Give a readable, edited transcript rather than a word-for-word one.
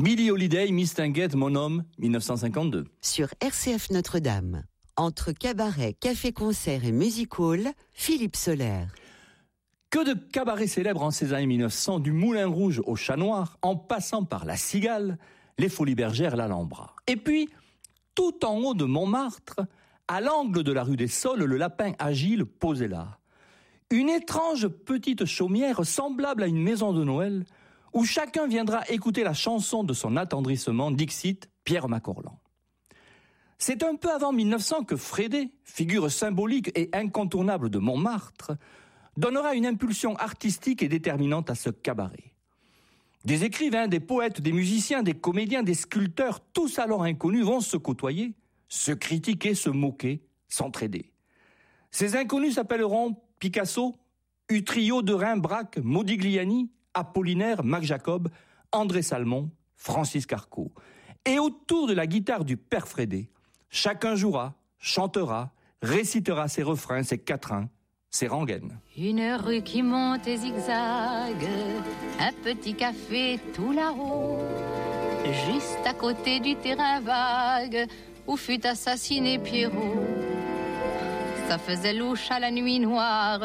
Billie Holiday, Mistinguett, Mon homme, 1952. Sur RCF Notre-Dame, entre cabaret, café-concert et music-hall, Philippe Soler. Que de cabarets célèbres en ces années 1900, du Moulin Rouge au Chat Noir, en passant par la Cigale, les Folies Bergères, l'Alhambra. Et puis, tout en haut de Montmartre, à l'angle de la rue des Saules, le Lapin Agile posait là. Une étrange petite chaumière semblable à une maison de Noël, où chacun viendra écouter la chanson de son attendrissement, dixit Pierre Macorlan. C'est un peu avant 1900 que Frédé, figure symbolique et incontournable de Montmartre, donnera une impulsion artistique et déterminante à ce cabaret. Des écrivains, des poètes, des musiciens, des comédiens, des sculpteurs, tous alors inconnus, vont se côtoyer, se critiquer, se moquer, s'entraider. Ces inconnus s'appelleront Picasso, Utrillo, Derain, Braque, Modigliani, Apollinaire, Mac Jacob, André Salmon, Francis Carco. Et autour de la guitare du père Frédé, chacun jouera, chantera, récitera ses refrains, ses quatrains, ses rengaines. Une rue qui monte et zigzague, un petit café tout là-haut, juste à côté du terrain vague où fut assassiné Pierrot. Ça faisait louche à la nuit noire.